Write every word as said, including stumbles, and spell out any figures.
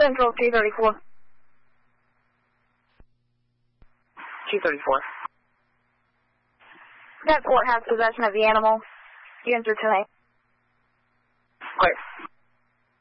Central, two thirty-four. two thirty-four. That court has possession of the animal. You enter tonight. Okay.